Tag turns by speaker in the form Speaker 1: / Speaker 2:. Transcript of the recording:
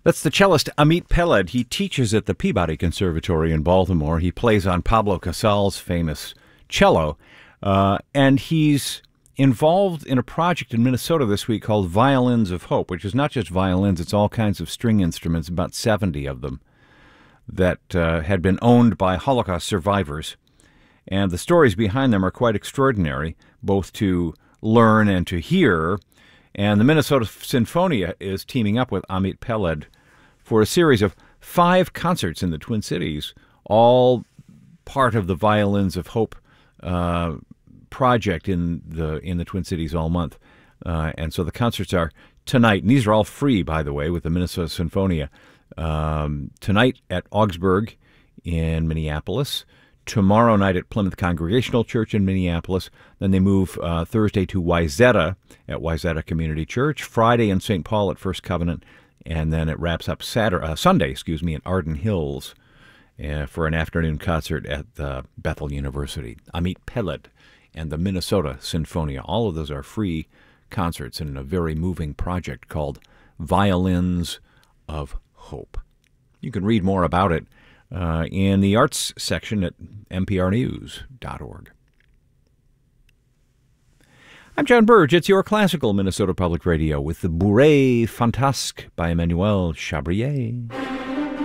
Speaker 1: That's the cellist Amit Peled. He teaches at the Peabody Conservatory in Baltimore. He plays on Pablo Casal's famous cello, and he's involved in a project in Minnesota this week called Violins of Hope, which is not just violins, it's all kinds of string instruments, about 70 of them, that had been owned by Holocaust survivors. And the stories behind them are quite extraordinary, both to learn and to hear. And the Minnesota Sinfonia is teaming up with Amit Peled for a series of 5 concerts in the Twin Cities, all part of the Violins of Hope project in the Twin Cities all month. And so the concerts are tonight, and these are all free, by the way, with the Minnesota Sinfonia. Tonight at Augsburg in Minneapolis, tomorrow night at Plymouth Congregational Church in Minneapolis. Then they move Thursday to Wayzata at Wayzata Community Church, Friday in St. Paul at First Covenant, and then it wraps up Sunday in Arden Hills for an afternoon concert at Bethel University. Amit Peled and the Minnesota Sinfonia. All of those are free concerts in a very moving project called Violins of Hope. You can read more about it in the arts section at mprnews.org. I'm John Burge. It's your classical Minnesota Public Radio with the Bourrée Fantasque by Emmanuel Chabrier.